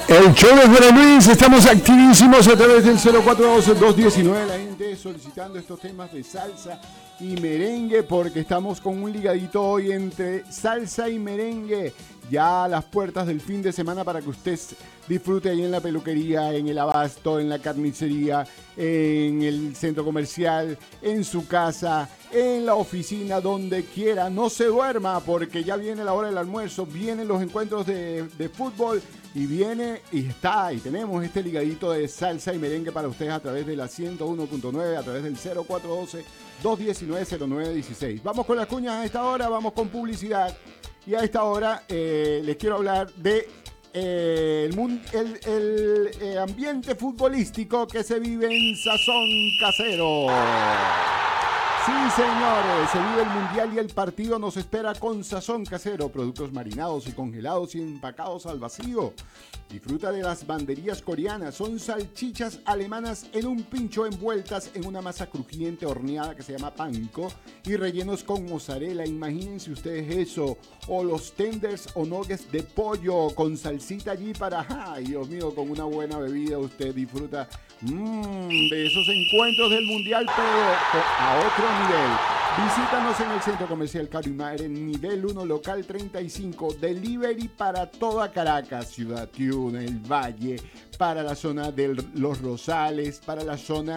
El show de Juan Luis, estamos activísimos a través del 0412-219. La gente solicitando estos temas de salsa y merengue porque estamos con un ligadito hoy entre salsa y merengue. Ya a las puertas del fin de semana para que usted disfrute ahí en la peluquería, en el abasto, en la carnicería, en el centro comercial, en su casa, en la oficina, donde quiera. No se duerma porque ya viene la hora del almuerzo, vienen los encuentros de fútbol y viene y tenemos este ligadito de salsa y merengue para ustedes a través de la 101.9, a través del 0412-219-0916. Vamos con las cuñas a esta hora, vamos con publicidad. Y a esta hora les quiero hablar de el ambiente futbolístico que se vive en Sazón Casero. Sí, señores, se vive el Mundial y el partido nos espera con Sazón Casero. Productos marinados y congelados y empacados al vacío. Disfruta de las banderías coreanas. Son salchichas alemanas en un pincho envueltas en una masa crujiente horneada que se llama panko y rellenos con mozzarella. Imagínense ustedes eso. O los tenders o nuggets de pollo con salsita allí para... ¡Ay, Dios mío! Con una buena bebida usted disfruta de esos encuentros del Mundial, pero a otro nivel. Visítanos en el Centro Comercial Carimar en nivel 1, local 35. Delivery para toda Caracas, Ciudad Tiuna, el Valle, para la zona de Los Rosales, para la zona